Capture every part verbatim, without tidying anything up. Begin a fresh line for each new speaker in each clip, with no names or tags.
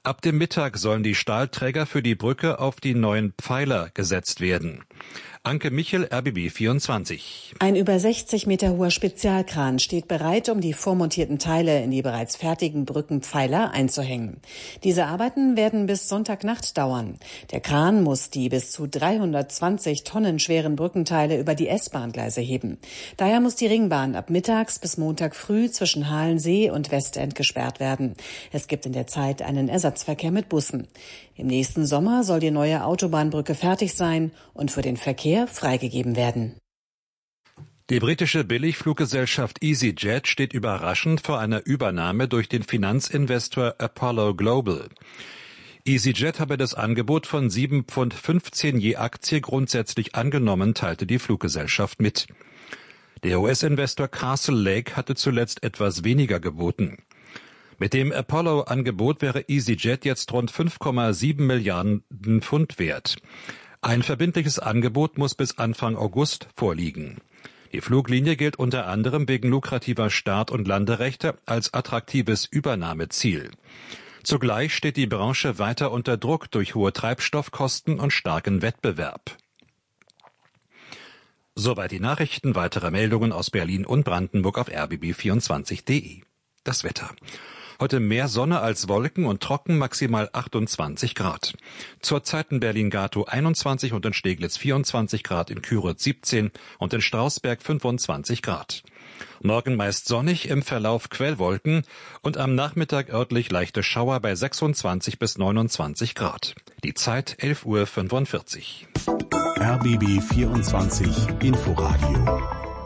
Ab dem Mittag sollen die Stahlträger für die Brücke auf die neuen Pfeiler gesetzt werden. Anke Michel, R B B vierundzwanzig.
Ein über sechzig Meter hoher Spezialkran steht bereit, um die vormontierten Teile in die bereits fertigen Brückenpfeiler einzuhängen. Diese Arbeiten werden bis Sonntagnacht dauern. Der Kran muss die bis zu dreihundertzwanzig Tonnen schweren Brückenteile über die S-Bahn-Gleise heben. Daher muss die Ringbahn ab mittags bis Montag früh zwischen Halensee und Westend gesperrt werden. Es gibt in der Zeit einen Ersatzverkehr mit Bussen. Im nächsten Sommer soll die neue Autobahnbrücke fertig sein und für den Verkehr freigegeben werden.
Die britische Billigfluggesellschaft EasyJet steht überraschend vor einer Übernahme durch den Finanzinvestor Apollo Global. EasyJet habe das Angebot von sieben Pfund fünfzehn je Aktie grundsätzlich angenommen, teilte die Fluggesellschaft mit. Der U S-Investor Castle Lake hatte zuletzt etwas weniger geboten. Mit dem Apollo-Angebot wäre EasyJet jetzt rund fünf Komma sieben Milliarden Pfund wert. Ein verbindliches Angebot muss bis Anfang August vorliegen. Die Fluglinie gilt unter anderem wegen lukrativer Start- und Landerechte als attraktives Übernahmeziel. Zugleich steht die Branche weiter unter Druck durch hohe Treibstoffkosten und starken Wettbewerb. Soweit die Nachrichten. Weitere Meldungen aus Berlin und Brandenburg auf r b b vierundzwanzig punkt d e. Das Wetter. Heute mehr Sonne als Wolken und trocken, maximal achtundzwanzig Grad. Zurzeit in Berlin-Gatow einundzwanzig und in Steglitz vierundzwanzig Grad, in Küritz siebzehn und in Strausberg fünfundzwanzig Grad. Morgen meist sonnig, im Verlauf Quellwolken und am Nachmittag örtlich leichte Schauer bei sechsundzwanzig bis neunundzwanzig Grad. Die Zeit elf Uhr fünfundvierzig.
R B B vierundzwanzig Inforadio.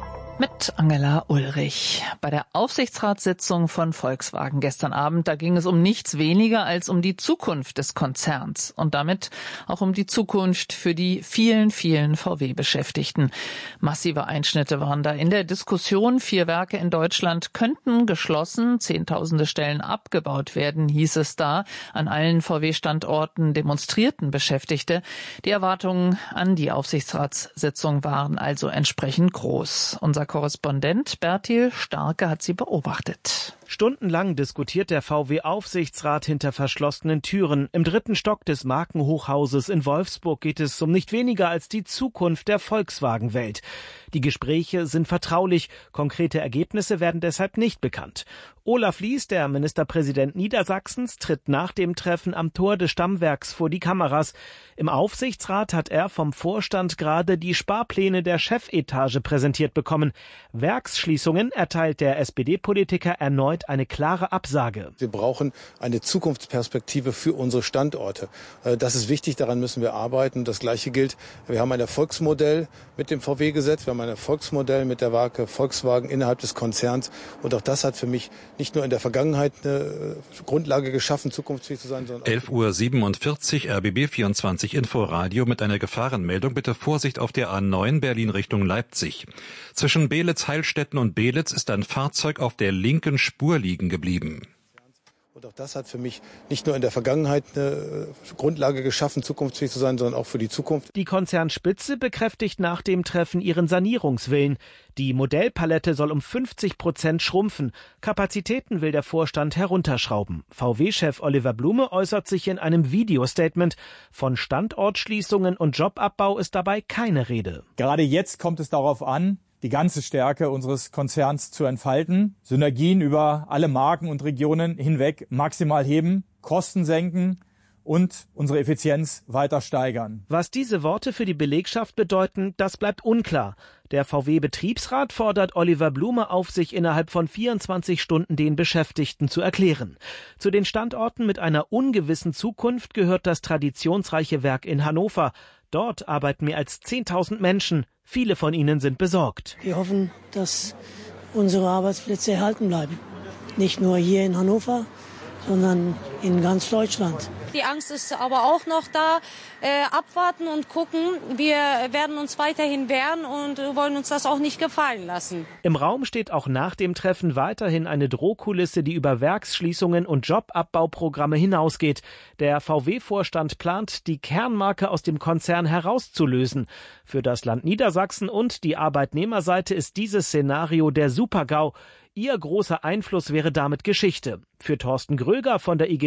Mit Angela Ulrich. Bei der Aufsichtsratssitzung von Volkswagen gestern Abend, da ging es um nichts weniger als um die Zukunft des Konzerns und damit auch um die Zukunft für die vielen, vielen V W-Beschäftigten. Massive Einschnitte waren da in der Diskussion. Vier Werke in Deutschland könnten geschlossen, zehntausende Stellen abgebaut werden, hieß es da. An allen V W-Standorten demonstrierten Beschäftigte. Die Erwartungen an die Aufsichtsratssitzung waren also entsprechend groß. Unser Korrespondent Bertil Starke hat sie beobachtet.
Stundenlang diskutiert der V W-Aufsichtsrat hinter verschlossenen Türen. Im dritten Stock des Markenhochhauses in Wolfsburg geht es um nicht weniger als die Zukunft der Volkswagen-Welt. Die Gespräche sind vertraulich, konkrete Ergebnisse werden deshalb nicht bekannt. Olaf Lies, der Ministerpräsident Niedersachsens, tritt nach dem Treffen am Tor des Stammwerks vor die Kameras. Im Aufsichtsrat hat er vom Vorstand gerade die Sparpläne der Chefetage präsentiert bekommen. Werksschließungen erteilt der S P D-Politiker erneut eine klare Absage.
Wir brauchen eine Zukunftsperspektive für unsere Standorte. Das ist wichtig, daran müssen wir arbeiten. Das Gleiche gilt, wir haben ein Erfolgsmodell mit dem V W-Gesetz, wir haben ein Erfolgsmodell mit der Marke Volkswagen innerhalb des Konzerns. Und auch das hat für mich nicht nur in der Vergangenheit eine Grundlage geschaffen, zukunftsfähig zu sein, sondern auch
elf Uhr siebenundvierzig, R B B vierundzwanzig Inforadio mit einer Gefahrenmeldung. Bitte Vorsicht auf der A neun Berlin Richtung Leipzig. Zwischen Beelitz-Heilstätten und Beelitz ist ein Fahrzeug auf der linken Spur liegen geblieben.
Und auch das hat für mich nicht nur in der Vergangenheit eine Grundlage geschaffen, zukunftsfähig zu sein, sondern auch für die Zukunft.
Die Konzernspitze bekräftigt nach dem Treffen ihren Sanierungswillen. Die Modellpalette soll um fünfzig Prozent schrumpfen. Kapazitäten will der Vorstand herunterschrauben. V W-Chef Oliver Blume äußert sich in einem Videostatement. Von Standortschließungen und Jobabbau ist dabei keine Rede.
Gerade jetzt kommt es darauf an, die ganze Stärke unseres Konzerns zu entfalten, Synergien über alle Marken und Regionen hinweg maximal heben, Kosten senken und unsere Effizienz weiter steigern.
Was diese Worte für die Belegschaft bedeuten, das bleibt unklar. Der V W-Betriebsrat fordert Oliver Blume auf, sich innerhalb von vierundzwanzig Stunden den Beschäftigten zu erklären. Zu den Standorten mit einer ungewissen Zukunft gehört das traditionsreiche Werk in Hannover. Dort arbeiten mehr als zehntausend Menschen. Viele von ihnen sind besorgt.
Wir hoffen, dass unsere Arbeitsplätze erhalten bleiben. Nicht nur hier in Hannover, sondern in ganz Deutschland.
Die Angst ist aber auch noch da. Äh, abwarten und gucken. Wir werden uns weiterhin wehren und wollen uns das auch nicht gefallen lassen.
Im Raum steht auch nach dem Treffen weiterhin eine Drohkulisse, die über Werksschließungen und Jobabbauprogramme hinausgeht. Der V W-Vorstand plant, die Kernmarke aus dem Konzern herauszulösen. Für das Land Niedersachsen und die Arbeitnehmerseite ist dieses Szenario der Super-GAU. Ihr großer Einfluss wäre damit Geschichte. Für Thorsten Gröger von der I G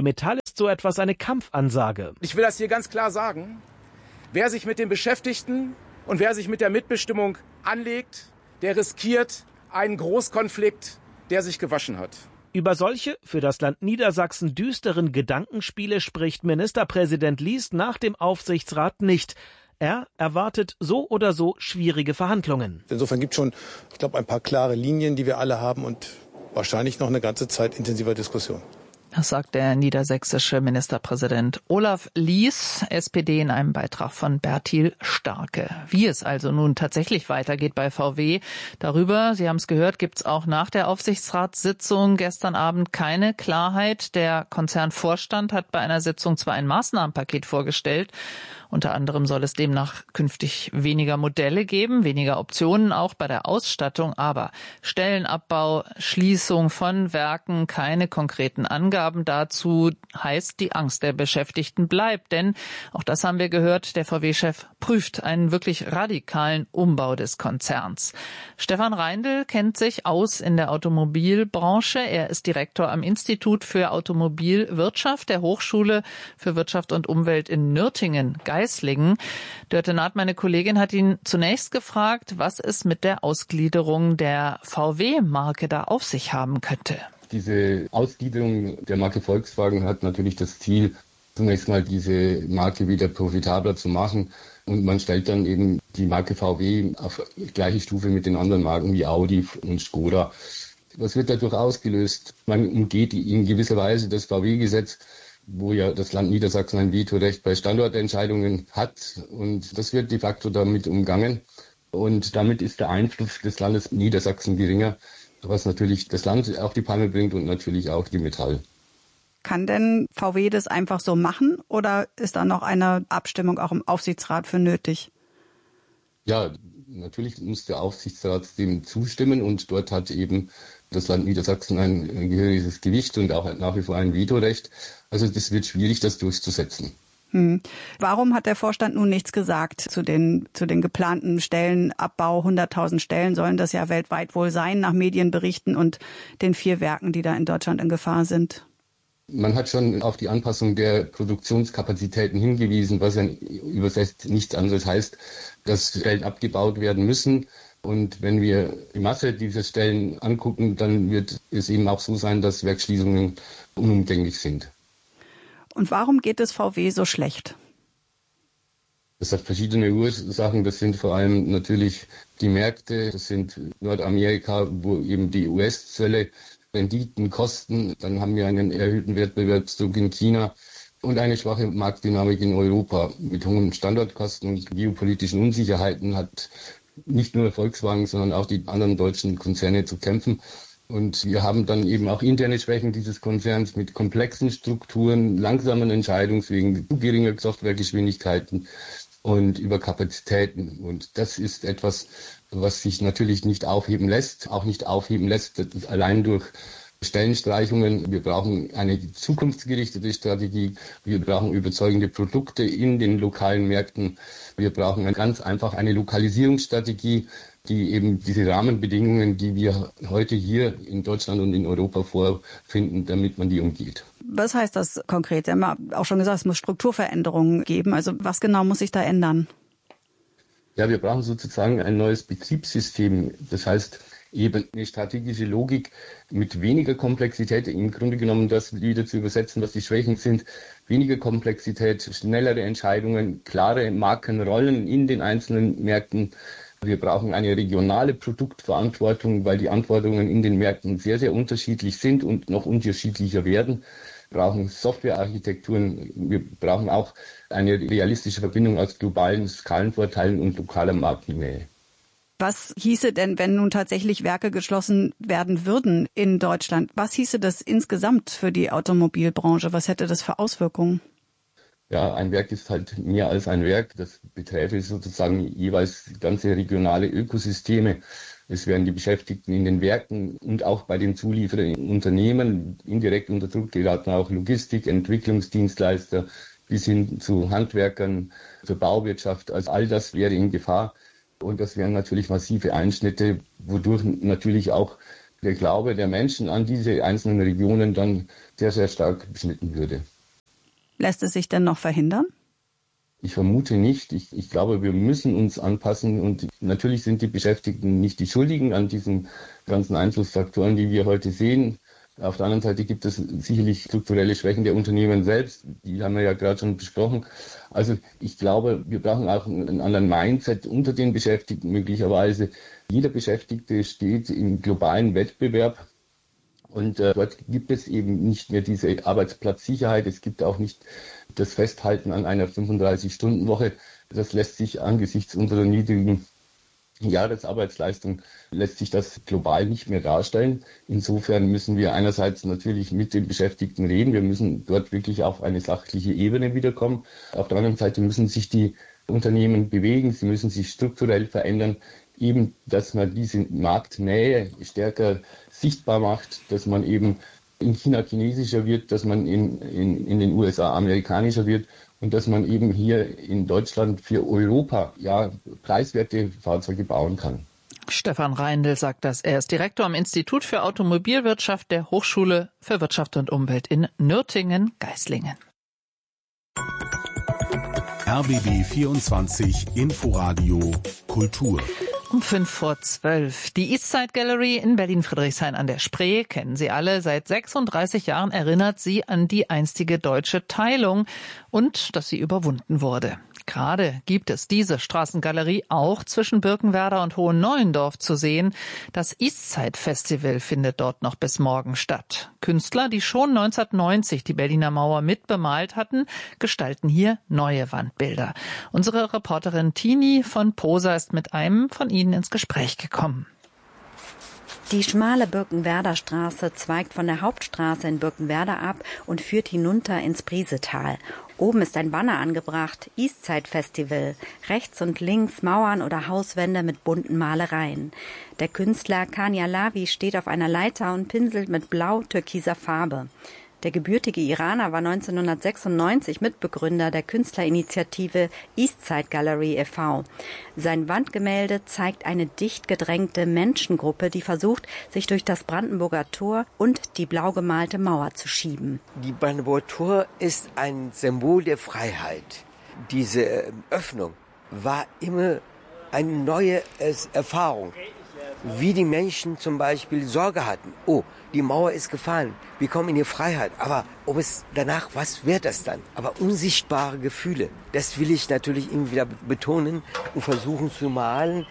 I G Metall ist so etwas eine Kampfansage.
Ich will das hier ganz klar sagen. Wer sich mit den Beschäftigten und wer sich mit der Mitbestimmung anlegt, der riskiert einen Großkonflikt, der sich gewaschen hat.
Über solche für das Land Niedersachsen düsteren Gedankenspiele spricht Ministerpräsident Lies nach dem Aufsichtsrat nicht. Er erwartet so oder so schwierige Verhandlungen.
Insofern gibt es schon, ich glaube, ein paar klare Linien, die wir alle haben und wahrscheinlich noch eine ganze Zeit intensiver Diskussion.
Das sagt der niedersächsische Ministerpräsident Olaf Lies, S P D, in einem Beitrag von Bertil Starke. Wie es also nun tatsächlich weitergeht bei V W, darüber, Sie haben es gehört, gibt es auch nach der Aufsichtsratssitzung gestern Abend keine Klarheit. Der Konzernvorstand hat bei einer Sitzung zwar ein Maßnahmenpaket vorgestellt, unter anderem soll es demnach künftig weniger Modelle geben, weniger Optionen auch bei der Ausstattung, aber Stellenabbau, Schließung von Werken, keine konkreten Angaben dazu, heißt, die Angst der Beschäftigten bleibt. Denn, auch das haben wir gehört, der V W-Chef prüft einen wirklich radikalen Umbau des Konzerns. Stefan Reindl kennt sich aus in der Automobilbranche. Er ist Direktor am Institut für Automobilwirtschaft der Hochschule für Wirtschaft und Umwelt in Nürtingen. Geislingen. Dörte Naht, meine Kollegin, hat ihn zunächst gefragt, was es mit der Ausgliederung der V W-Marke da auf sich haben könnte.
Diese Ausgliederung der Marke Volkswagen hat natürlich das Ziel, zunächst mal diese Marke wieder profitabler zu machen. Und man stellt dann eben die Marke V W auf gleiche Stufe mit den anderen Marken wie Audi und Skoda. Was wird dadurch ausgelöst? Man umgeht in gewisser Weise das V W-Gesetz, wo ja das Land Niedersachsen ein Vetorecht bei Standortentscheidungen hat. Und das wird de facto damit umgangen. Und damit ist der Einfluss des Landes Niedersachsen geringer, was natürlich das Land auf die Palme bringt und natürlich auch die Metall.
Kann denn V W das einfach so machen oder ist da noch eine Abstimmung auch im Aufsichtsrat für nötig?
Ja, natürlich muss der Aufsichtsrat dem zustimmen und dort hat eben das Land Niedersachsen ein, ein gehöriges Gewicht und auch nach wie vor ein Vetorecht. Also das wird schwierig, das durchzusetzen.
Hm. Warum hat der Vorstand nun nichts gesagt zu den, zu den geplanten Stellenabbau? hunderttausend Stellen sollen das ja weltweit wohl sein, nach Medienberichten und den vier Werken, die da in Deutschland in Gefahr sind.
Man hat schon auf die Anpassung der Produktionskapazitäten hingewiesen, was ja übersetzt nichts anderes heißt, dass Stellen abgebaut werden müssen. Und wenn wir die Masse dieser Stellen angucken, dann wird es eben auch so sein, dass Werksschließungen unumgänglich sind.
Und warum geht es V W so schlecht?
Das hat verschiedene Ursachen. Das sind vor allem natürlich die Märkte. Das sind Nordamerika, wo eben die U S-Zölle Renditen kosten. Dann haben wir einen erhöhten Wettbewerbsdruck in China und eine schwache Marktdynamik in Europa. Mit hohen Standortkosten und geopolitischen Unsicherheiten hat nicht nur Volkswagen, sondern auch die anderen deutschen Konzerne zu kämpfen. Und wir haben dann eben auch interne Schwächen dieses Konzerns mit komplexen Strukturen, langsamen Entscheidungswegen, zu geringer Softwaregeschwindigkeiten und Überkapazitäten. Und das ist etwas, was sich natürlich nicht aufheben lässt, auch nicht aufheben lässt allein durch Stellenstreichungen. Wir brauchen eine zukunftsgerichtete Strategie. Wir brauchen überzeugende Produkte in den lokalen Märkten. Wir brauchen ganz einfach eine Lokalisierungsstrategie, die eben diese Rahmenbedingungen, die wir heute hier in Deutschland und in Europa vorfinden, damit man die umgeht.
Was heißt das konkret? Sie haben auch schon gesagt, es muss Strukturveränderungen geben. Also was genau muss sich da ändern?
Ja, wir brauchen sozusagen ein neues Betriebssystem. Das heißt, eben eine strategische Logik mit weniger Komplexität, im Grunde genommen das wieder zu übersetzen, was die Schwächen sind, weniger Komplexität, schnellere Entscheidungen, klare Markenrollen in den einzelnen Märkten. Wir brauchen eine regionale Produktverantwortung, weil die Anforderungen in den Märkten sehr, sehr unterschiedlich sind und noch unterschiedlicher werden. Wir brauchen Softwarearchitekturen, wir brauchen auch eine realistische Verbindung aus globalen Skalenvorteilen und lokaler Marktnähe.
Was hieße denn, wenn nun tatsächlich Werke geschlossen werden würden in Deutschland? Was hieße das insgesamt für die Automobilbranche? Was hätte das für Auswirkungen?
Ja, ein Werk ist halt mehr als ein Werk. Das beträfe sozusagen jeweils ganze regionale Ökosysteme. Es werden die Beschäftigten in den Werken und auch bei den Zulieferern Unternehmen indirekt unter Druck geraten, auch Logistik, Entwicklungsdienstleister bis hin zu Handwerkern, zur Bauwirtschaft. Also all das wäre in Gefahr. Und das wären natürlich massive Einschnitte, wodurch natürlich auch der Glaube der Menschen an diese einzelnen Regionen dann sehr, sehr stark beschnitten würde.
Lässt es sich denn noch verhindern?
Ich vermute nicht. Ich, ich glaube, wir müssen uns anpassen. Und natürlich sind die Beschäftigten nicht die Schuldigen an diesen ganzen Einflussfaktoren, die wir heute sehen. Auf der anderen Seite gibt es sicherlich strukturelle Schwächen der Unternehmen selbst. Die haben wir ja gerade schon besprochen. Also ich glaube, wir brauchen auch einen anderen Mindset unter den Beschäftigten möglicherweise. Jeder Beschäftigte steht im globalen Wettbewerb. Und äh, dort gibt es eben nicht mehr diese Arbeitsplatzsicherheit. Es gibt auch nicht das Festhalten an einer fünfunddreißig-Stunden-Woche. Das lässt sich angesichts unserer niedrigen Jahresarbeitsleistung, lässt sich das global nicht mehr darstellen. Insofern müssen wir einerseits natürlich mit den Beschäftigten reden. Wir müssen dort wirklich auf eine sachliche Ebene wiederkommen. Auf der anderen Seite müssen sich die Unternehmen bewegen. Sie müssen sich strukturell verändern. Eben, dass man diese Marktnähe stärker sichtbar macht, dass man eben in China chinesischer wird, dass man in, in, in den U S A amerikanischer wird und dass man eben hier in Deutschland für Europa ja preiswerte Fahrzeuge bauen kann.
Stefan Reindl sagt das. Er ist Direktor am Institut für Automobilwirtschaft der Hochschule für Wirtschaft und Umwelt in Nürtingen-Geislingen.
R B B vierundzwanzig Inforadio Kultur.
Um fünf vor zwölf. Die Eastside Gallery in Berlin-Friedrichshain an der Spree kennen Sie alle. Seit sechsunddreißig Jahren erinnert sie an die einstige deutsche Teilung und dass sie überwunden wurde. Gerade gibt es diese Straßengalerie auch zwischen Birkenwerder und Hohenneuendorf zu sehen. Das Eastside Festival findet dort noch bis morgen statt. Künstler, die schon neunzehnhundertneunzig die Berliner Mauer mitbemalt hatten, gestalten hier neue Wandbilder. Unsere Reporterin Tini von Posa ist mit einem von ihnen ins Gespräch gekommen.
Die schmale Birkenwerder Straße zweigt von der Hauptstraße in Birkenwerder ab und führt hinunter ins Briesetal. Oben ist ein Banner angebracht, Eastside Festival. Rechts und links Mauern oder Hauswände mit bunten Malereien. Der Künstler Kani Alavi steht auf einer Leiter und pinselt mit blau-türkiser Farbe. Der gebürtige Iraner war neunzehnhundertsechsundneunzig Mitbegründer der Künstlerinitiative Eastside Gallery e V Sein Wandgemälde zeigt eine dicht gedrängte Menschengruppe, die versucht, sich durch das Brandenburger Tor und die blau gemalte Mauer zu schieben.
Die Brandenburger Tor ist ein Symbol der Freiheit. Diese Öffnung war immer eine neue Erfahrung. Wie die Menschen zum Beispiel Sorge hatten. Oh, die Mauer ist gefallen, wir kommen in die Freiheit. Aber ob es danach, was wird das dann? Aber unsichtbare Gefühle, das will ich natürlich immer wieder betonen und versuchen zu malen.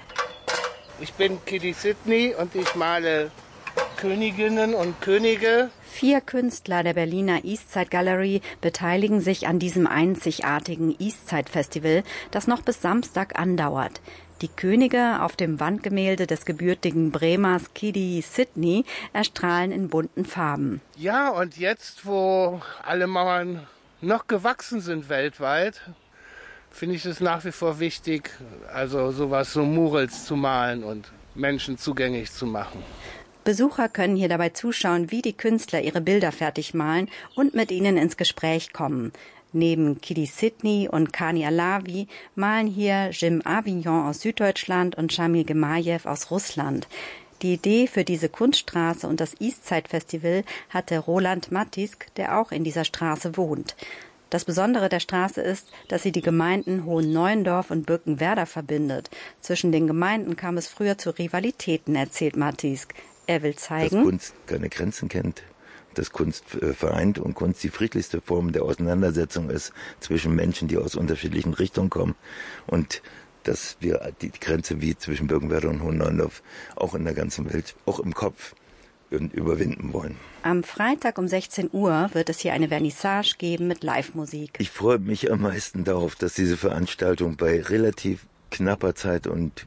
Ich bin Kitty Sidney und ich male Königinnen und Könige.
Vier Künstler der Berliner Eastside Gallery beteiligen sich an diesem einzigartigen Eastside Festival, das noch bis Samstag andauert. Die Könige auf dem Wandgemälde des gebürtigen Bremers Kitty Sidney erstrahlen in bunten Farben.
Ja, und jetzt, wo alle Mauern noch gewachsen sind weltweit, finde ich es nach wie vor wichtig, also sowas, so Murals zu malen und Menschen zugänglich zu machen.
Besucher können hier dabei zuschauen, wie die Künstler ihre Bilder fertig malen und mit ihnen ins Gespräch kommen. Neben Kitty Sidney und Kani Alavi malen hier Jim Avignon aus Süddeutschland und Shamil Gemajew aus Russland. Die Idee für diese Kunststraße und das Eastside Festival hatte Roland Mattisk, der auch in dieser Straße wohnt. Das Besondere der Straße ist, dass sie die Gemeinden Hohenneuendorf und Birkenwerder verbindet. Zwischen den Gemeinden kam es früher zu Rivalitäten, erzählt Mattisk. Er will zeigen,
dass Kunst keine Grenzen kennt. Dass Kunst vereint und Kunst die friedlichste Form der Auseinandersetzung ist zwischen Menschen, die aus unterschiedlichen Richtungen kommen und dass wir die Grenze wie zwischen Birkenwerder und Hohenneuendorf auch in der ganzen Welt, auch im Kopf, überwinden wollen.
Am Freitag um sechzehn Uhr wird es hier eine Vernissage geben mit Live-Musik.
Ich freue mich am meisten darauf, dass diese Veranstaltung bei relativ knapper Zeit und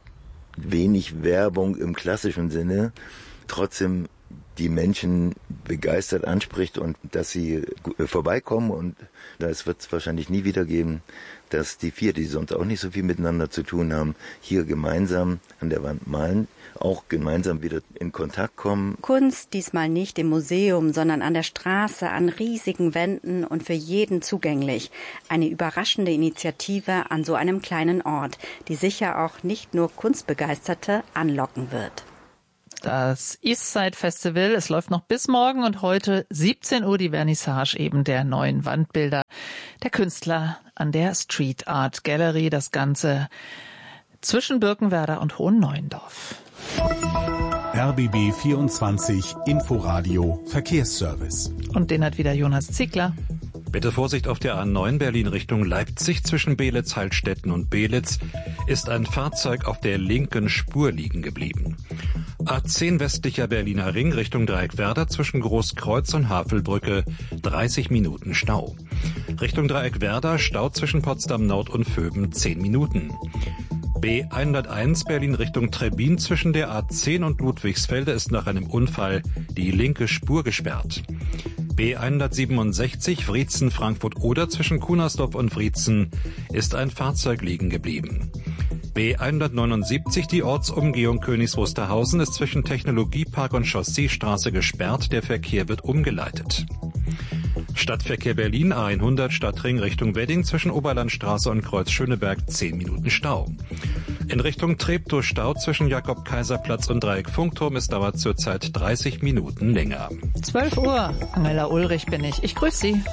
wenig Werbung im klassischen Sinne trotzdem die Menschen begeistert anspricht und dass sie vorbeikommen und das wird es wahrscheinlich nie wieder geben, dass die vier, die sonst auch nicht so viel miteinander zu tun haben, hier gemeinsam an der Wand malen, auch gemeinsam wieder in Kontakt kommen.
Kunst diesmal nicht im Museum, sondern an der Straße, an riesigen Wänden und für jeden zugänglich. Eine überraschende Initiative an so einem kleinen Ort, die sicher auch nicht nur Kunstbegeisterte anlocken wird.
Das Eastside Festival, es läuft noch bis morgen und heute siebzehn Uhr die Vernissage eben der neuen Wandbilder der Künstler an der Street Art Gallery. Das Ganze zwischen Birkenwerder und Hohenneuendorf.
R B B vierundzwanzig Inforadio Verkehrsservice.
Und den hat wieder Jonas Ziegler.
Bitte Vorsicht auf der A neun Berlin Richtung Leipzig. Zwischen Beelitz, Heilstätten und Beelitz ist ein Fahrzeug auf der linken Spur liegen geblieben. A zehn westlicher Berliner Ring Richtung Dreieckwerder zwischen Großkreuz und Havelbrücke dreißig Minuten Stau. Richtung Dreieckwerder Stau zwischen Potsdam Nord und Vöben zehn Minuten. B hunderteins Berlin Richtung Trebbin zwischen der A zehn und Ludwigsfelde ist nach einem Unfall die linke Spur gesperrt. B hundertsiebenundsechzig Wriezen-Frankfurt-Oder zwischen Kunersdorf und Wriezen ist ein Fahrzeug liegen geblieben. B hundertneunundsiebzig die Ortsumgehung Königs Wusterhausen ist zwischen Technologiepark und Chausseestraße gesperrt, der Verkehr wird umgeleitet. Stadtverkehr Berlin A hundert Stadtring Richtung Wedding zwischen Oberlandstraße und Kreuz Schöneberg zehn Minuten Stau. In Richtung Treptow Stau zwischen Jakob-Kaiser-Platz und Dreieck Funkturm, es dauert zurzeit dreißig Minuten länger.
zwölf Uhr, Angela Ulrich bin ich. Ich grüße Sie.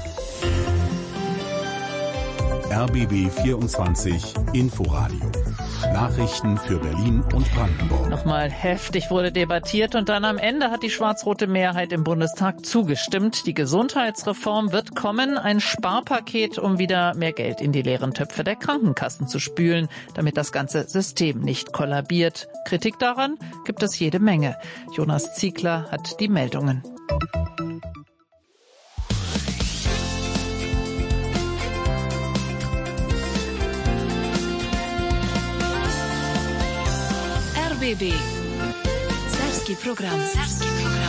R B B vierundzwanzig Inforadio. Nachrichten für Berlin und Brandenburg.
Nochmal heftig wurde debattiert und dann am Ende hat die schwarz-rote Mehrheit im Bundestag zugestimmt. Die Gesundheitsreform wird kommen, ein Sparpaket, um wieder mehr Geld in die leeren Töpfe der Krankenkassen zu spülen, damit das ganze System nicht kollabiert. Kritik daran gibt es jede Menge. Jonas Ziegler hat die Meldungen.
R B B. Serbski program. Serbski program.